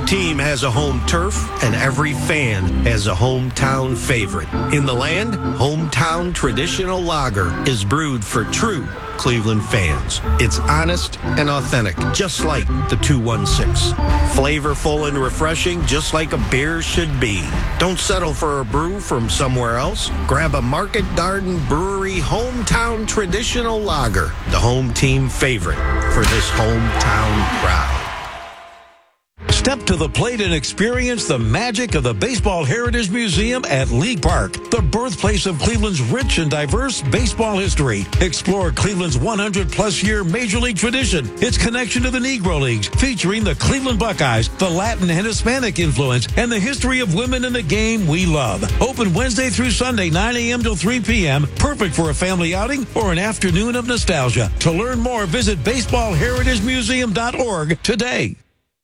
team has a home turf, and every fan has a hometown favorite. In the land, Hometown Traditional Lager is brewed for true Cleveland fans. It's honest and authentic, just like the 216. Flavorful and refreshing, just like a beer should be. Don't settle for a brew from somewhere else. Grab a Market Garden Brewery Hometown Traditional Lager, the home team favorite for this hometown crowd. Step to the plate and experience the magic of the Baseball Heritage Museum at League Park, the birthplace of Cleveland's rich and diverse baseball history. Explore Cleveland's 100-plus-year Major League tradition, its connection to the Negro Leagues, featuring the Cleveland Buckeyes, the Latin and Hispanic influence, and the history of women in the game we love. Open Wednesday through Sunday, 9 a.m. till 3 p.m., perfect for a family outing or an afternoon of nostalgia. To learn more, visit baseballheritagemuseum.org today.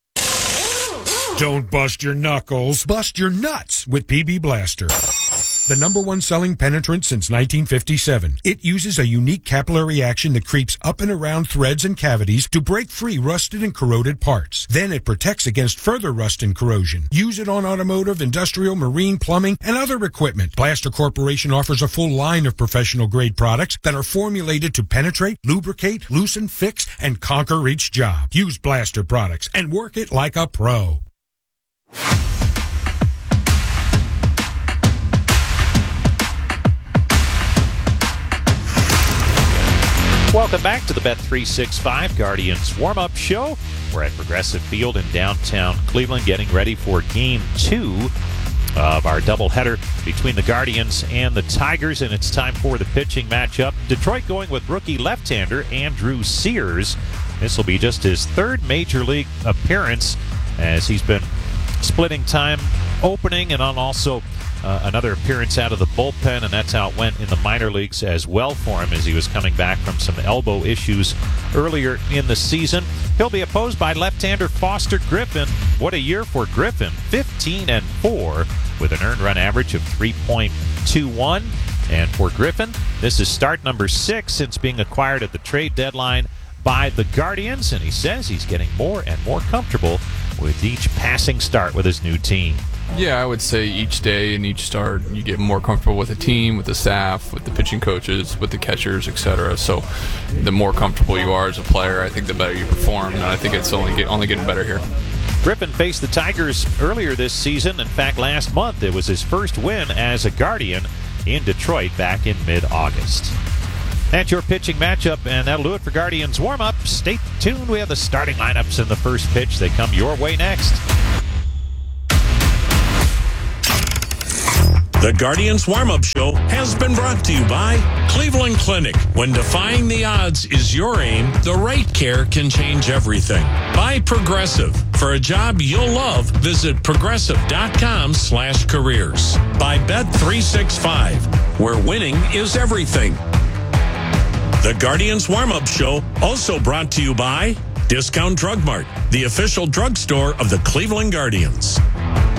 Don't bust your knuckles, bust your nuts with PB Blaster. The #1 selling penetrant since 1957. It uses a unique capillary action that creeps up and around threads and cavities to break free rusted and corroded parts. Then it protects against further rust and corrosion. Use it on automotive, industrial, marine, plumbing, and other equipment. Blaster Corporation offers a full line of professional-grade products that are formulated to penetrate, lubricate, loosen, fix, and conquer each job. Use Blaster products and work it like a pro. Welcome back to the Bet365 Guardians warm-up show. We're at Progressive Field in downtown Cleveland getting ready for Game 2 of our doubleheader between the Guardians and the Tigers, and it's time for the pitching matchup. Detroit going with rookie left-hander Andrew Sears. This will be just his third major league appearance as he's been splitting time opening and on also another appearance out of the bullpen, and that's how it went in the minor leagues as well for him as he was coming back from some elbow issues earlier in the season. He'll be opposed by left-hander Foster Griffin. What a year for Griffin, 15-4 with an earned run average of 3.21. And for Griffin, this is start number 6 since being acquired at the trade deadline by the Guardians, and he says he's getting more and more comfortable with each passing start with his new team. Yeah, I would say each day and each start you get more comfortable with the team, with the staff, with the pitching coaches, with the catchers, etc. So the more comfortable you are as a player, I think the better you perform, and I think it's only getting better here. Griffin faced the Tigers earlier this season. In fact, last month it was his first win as a Guardian in Detroit back in mid-August. That's your pitching matchup, and that'll do it for Guardians warm-up. Stay tuned. We have the starting lineups in the first pitch. They come your way next. The Guardians Warm-Up Show has been brought to you by Cleveland Clinic. When defying the odds is your aim, the right care can change everything. By Progressive. For a job you'll love, visit progressive.com/careers. By Bet365, where winning is everything. The Guardians Warm-Up Show also brought to you by Discount Drug Mart, the official drugstore of the Cleveland Guardians.